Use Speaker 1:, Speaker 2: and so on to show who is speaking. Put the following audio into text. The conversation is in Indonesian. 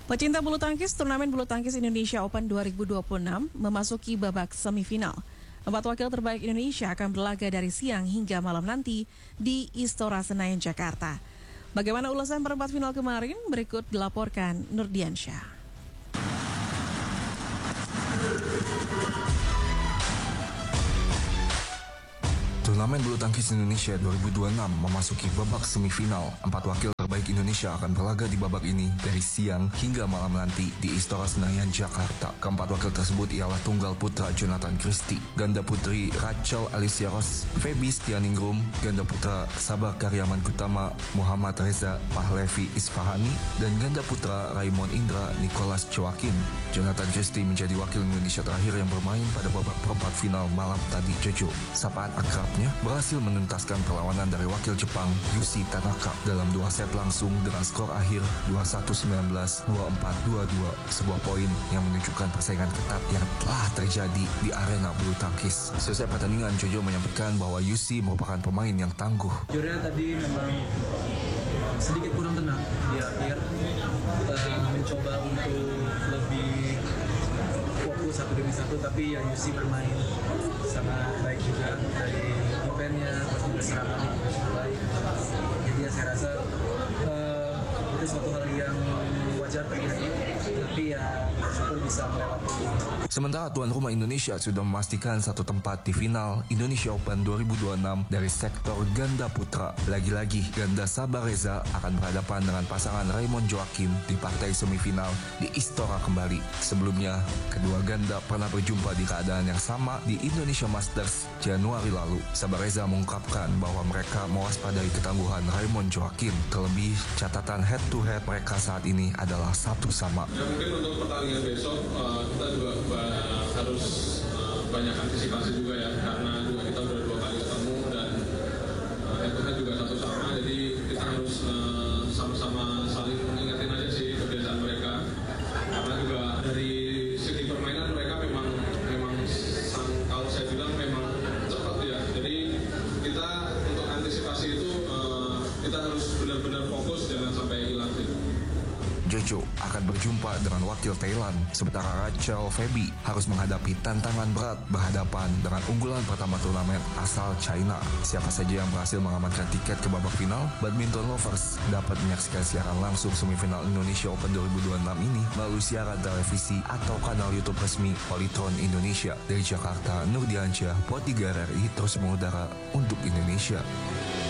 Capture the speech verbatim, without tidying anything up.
Speaker 1: Pecinta bulu tangkis, turnamen bulu tangkis Indonesia Open dua ribu dua puluh enam memasuki babak semifinal. Empat wakil terbaik Indonesia akan berlaga dari siang hingga malam nanti di Istora Senayan, Jakarta. Bagaimana ulasan perempat final kemarin? Berikut dilaporkan Nurdiansyah.
Speaker 2: Turnamen bulu tangkis Indonesia dua ribu dua puluh enam memasuki babak semifinal. Empat wakil terbaik Indonesia akan berlaga di babak ini dari siang hingga malam nanti di Istora Senayan, Jakarta. Keempat wakil tersebut ialah tunggal putra Jonathan Christie, ganda putri Rachel Alicia Ross, Feby Setianingrum, ganda putra Sabar Karyaman Kutama Muhammad Reza Pahlevi Isfahani, dan ganda putra Raymond Indra Nicholas Joaquin. Jonathan Christie menjadi wakil Indonesia terakhir yang bermain pada babak perempat final malam tadi. Jojo, sapaan akrabnya, berhasil menuntaskan perlawanan dari wakil Jepang Yushi Tanaka dalam dua set langsung dengan skor akhir dua puluh satu sembilan belas, dua puluh empat dua puluh dua, sebuah poin yang menunjukkan persaingan ketat yang telah terjadi di arena bulu tangkis. Selesai pertandingan, Jojo menyampaikan bahwa Yushi merupakan pemain yang tangguh.
Speaker 3: Jurnya tadi memang sedikit kurang tenang di akhir, uh, mencoba untuk lebih fokus satu demi satu, tapi ya Yushi bermain sangat baik juga dari defense-nya, terus juga serangannya juga sangat baik. Jadi ya saya rasa uh, itu suatu hal yang wajar terjadi, tapi ya syukur bisa melewati.
Speaker 2: Sementara tuan rumah Indonesia sudah memastikan satu tempat di final Indonesia Open dua ribu dua puluh enam dari sektor ganda putra. Lagi-lagi, ganda Sabar Reza akan berhadapan dengan pasangan Raymond Joaquin di partai semifinal di Istora kembali. Sebelumnya, kedua ganda pernah berjumpa di keadaan yang sama di Indonesia Masters Januari lalu. Sabar Reza mengungkapkan bahwa mereka mewaspadai ketangguhan Raymond Joaquin. Terlebih, catatan head-to-head mereka saat ini adalah satu sama.
Speaker 4: Ya, mungkin untuk pertandingan besok uh, kita juga uh, harus uh, banyak antisipasi juga ya, karena juga kita udah dua kali ketemu dan uh, head-to-head juga satu sama, jadi kita harus uh, sama-sama saling mengingatin aja sih kebiasaan mereka, karena juga dari segi permainan mereka memang memang sang, kalau saya bilang memang cepat ya, jadi kita untuk antisipasi itu uh, kita harus benar-benar fokus, jangan sampai hilang sih.
Speaker 2: Jojo akan berjumpa dengan wakil Thailand, sementara Rachel Feby harus menghadapi tantangan berat berhadapan dengan unggulan pertama turnamen asal China. Siapa saja yang berhasil mengamankan tiket ke babak final, badminton lovers dapat menyaksikan siaran langsung semifinal Indonesia Open dua ribu dua puluh enam ini melalui siaran televisi atau kanal YouTube resmi Polytron Indonesia. Dari Jakarta, Nurdiansyah, Pot tiga R R I terus mengudara untuk Indonesia.